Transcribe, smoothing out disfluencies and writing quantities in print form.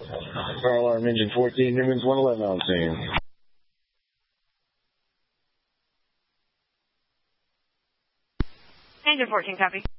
Fire alarm engine 14, Newman's 111 on scene. Engine 14, copy.